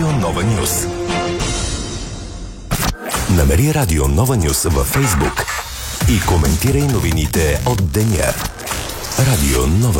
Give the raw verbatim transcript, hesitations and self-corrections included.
Радио Нова Нюс. Намери Радио Нова Нюс във Фейсбук и коментирай новините от деня. Радио Нова